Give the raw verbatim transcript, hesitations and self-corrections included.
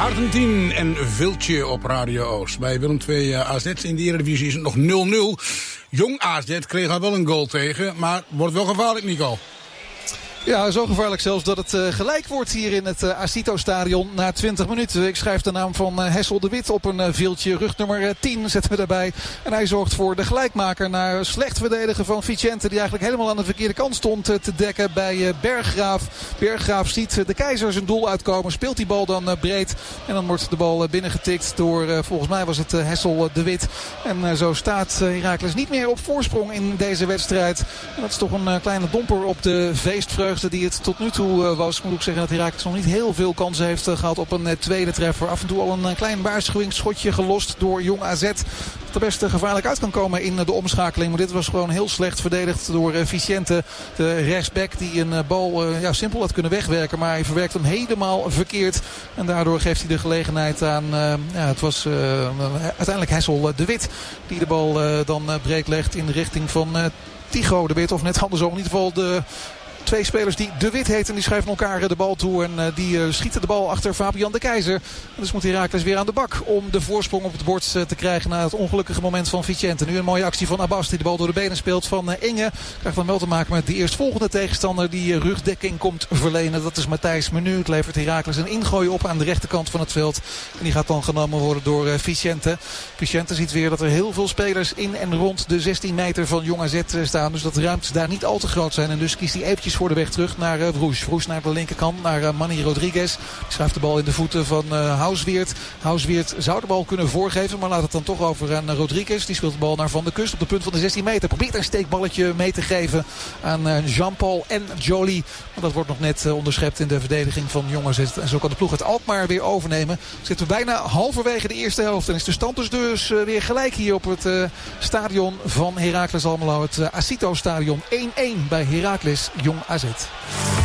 Argentijn en Viltje op Radio Oost. Bij Willem twee uh, A Z in de Eredivisie is het nog nul nul. Jong A Z kreeg al wel een goal tegen, maar wordt wel gevaarlijk, Nico. Ja, zo gevaarlijk zelfs dat het uh, gelijk wordt hier in het uh, Acito-stadion na twintig minuten. Ik schrijf de naam van uh, Hessel de Wit op een uh, viltje. Rug nummer uh, tien zetten we daarbij. En hij zorgt voor de gelijkmaker na slecht verdedigen van Vicente. Die eigenlijk helemaal aan de verkeerde kant stond uh, te dekken bij uh, Berggraaf. Berggraaf ziet uh, de Keizer zijn doel uitkomen. Speelt die bal dan uh, breed. En dan wordt de bal uh, binnengetikt door, uh, volgens mij was het uh, Hessel uh, de Wit. En uh, zo staat uh, Heracles niet meer op voorsprong in deze wedstrijd. En dat is toch een uh, kleine domper op de feestvreugde die het tot nu toe uh, was. Ik moet ook zeggen dat Heracles nog niet heel veel kansen heeft uh, gehad op een uh, tweede treffer. Af en toe al een uh, klein waarschuwingsschotje gelost door Jong A Z. Dat er best uh, gevaarlijk uit kan komen in uh, de omschakeling. Maar dit was gewoon heel slecht verdedigd door uh, Vicente. De rechtsback die een uh, bal uh, ja, simpel had kunnen wegwerken. Maar hij verwerkt hem helemaal verkeerd. En daardoor geeft hij de gelegenheid aan... Uh, ja, het was uh, uiteindelijk Hessel uh, de Wit die de bal uh, dan uh, breed legt in de richting van uh, Tigo de Wit. Of net andersom. In ieder geval de... Twee spelers die de Wit heten, die schrijven elkaar de bal toe. En uh, die uh, schieten de bal achter Fabian de Keizer. En dus moet Heracles weer aan de bak om de voorsprong op het bord uh, te krijgen na het ongelukkige moment van Vicente. Nu een mooie actie van Abbas die de bal door de benen speelt van uh, Inge. Krijgt dan wel te maken met de eerstvolgende tegenstander die uh, rugdekking komt verlenen. Dat is Matthijs Menu. Het levert Heracles een ingooi op aan de rechterkant van het veld. En die gaat dan genomen worden door uh, Vicente. Vicente ziet weer dat er heel veel spelers in en rond de zestien meter van Jong A Z staan. Dus dat de ruimtes daar niet al te groot zijn. En dus kiest hij eventjes voor de weg terug naar uh, Vroes. Vroes naar de linkerkant, naar uh, Manny Rodriguez. Die schuift de bal in de voeten van uh, Housweert. Housweert zou de bal kunnen voorgeven, maar laat het dan toch over aan uh, Rodriguez. Die speelt de bal naar Van der Kust op de punt van de zestien meter. Probeert een steekballetje mee te geven aan uh, Jean-Paul en Jolie. Maar dat wordt nog net uh, onderschept in de verdediging van Jong A Z. En zo kan de ploeg het Alkmaar weer overnemen. Zitten we bijna halverwege de eerste helft. En is de stand dus, dus uh, weer gelijk hier op het uh, stadion van Heracles Almelo. Het uh, Acito-stadion één één bij Heracles Jong A Z.